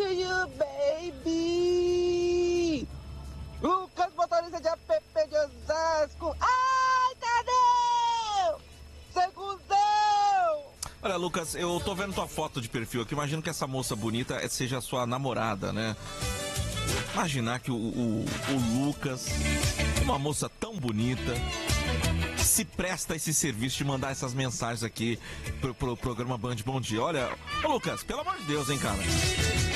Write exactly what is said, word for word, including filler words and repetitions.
you, baby. Lucas, motorista de app de Osasco. Ai, Tadeu! Segundão! Olha, Lucas, eu tô vendo tua foto de perfil aqui. Imagino que essa moça bonita seja a sua namorada, né? Imaginar que o, o, o Lucas, uma moça tão bonita, se presta a esse serviço de mandar essas mensagens aqui pro, pro programa Band Bom Dia. Olha, ô Lucas, pelo amor de Deus, hein, cara?